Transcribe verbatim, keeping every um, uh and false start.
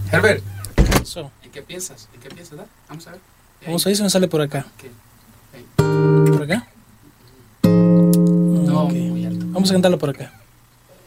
Herbert, Eso. ¿y qué piensas? ¿Y qué piensas? ¿Da? Vamos a ver. Vamos a ver si me sale por acá. ¿Qué? ¿Por acá? No, Ok. muy alto. Vamos a cantarlo por acá.